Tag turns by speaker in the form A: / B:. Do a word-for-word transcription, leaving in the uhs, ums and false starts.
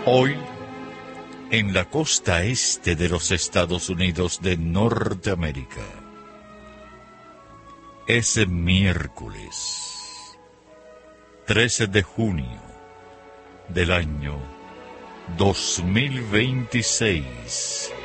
A: Hoy, en la costa este de los Estados Unidos de Norteamérica, es miércoles trece de junio del año dos mil veintiséis.